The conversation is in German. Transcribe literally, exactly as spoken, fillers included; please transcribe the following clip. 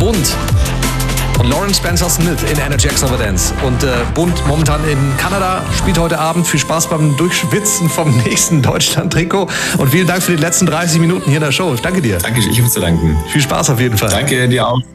Bund und Lauren Spencer Smith in Energy Extravaganza. Und äh, Bund momentan in Kanada, spielt heute Abend. Viel Spaß beim Durchschwitzen vom nächsten Deutschland-Trikot. Und vielen Dank für die letzten dreißig Minuten hier in der Show. Danke dir. Danke, ich habe zu danken. Viel Spaß auf jeden Fall. Danke dir auch.